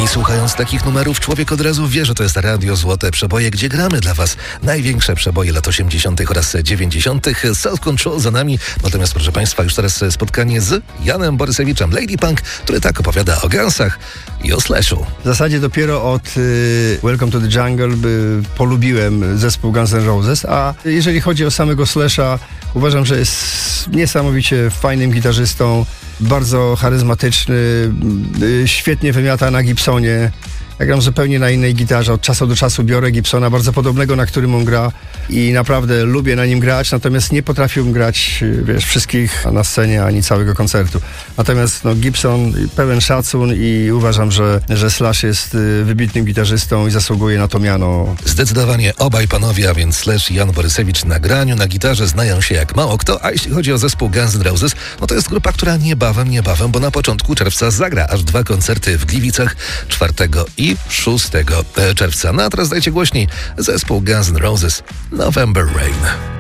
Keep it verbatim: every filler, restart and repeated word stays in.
I słuchając takich numerów, człowiek od razu wie, że to jest Radio Złote Przeboje, gdzie gramy dla Was największe przeboje lat osiemdziesiątych oraz dziewięćdziesiątych. Self Control za nami. Natomiast, proszę Państwa, już teraz spotkanie z Janem Borysewiczem, Lady Punk, który tak opowiada o Gunsach i o Slashu. W zasadzie dopiero od y, Welcome to the Jungle y, polubiłem zespół Guns N' Roses, a jeżeli chodzi o samego Slasha, uważam, że jest niesamowicie fajnym gitarzystą, bardzo charyzmatyczny, y, świetnie wymiata na Gibsonie. Ja gram zupełnie na innej gitarze. Od czasu do czasu biorę Gibsona, bardzo podobnego, na którym on gra i naprawdę lubię na nim grać, natomiast nie potrafiłbym grać, wiesz, wszystkich na scenie, ani całego koncertu. Natomiast no, Gibson, pełen szacun i uważam, że, że Slash jest wybitnym gitarzystą i zasługuje na to miano. Zdecydowanie obaj panowie, a więc Slash i Jan Borysewicz na graniu, na gitarze znają się jak mało kto, a jeśli chodzi o zespół Guns N' Roses, no to jest grupa, która niebawem, niebawem, bo na początku czerwca zagra aż dwa koncerty w Gliwicach, czwartego i szóstego czerwca. No a teraz dajcie głośniej zespół Guns N' Roses, November Rain.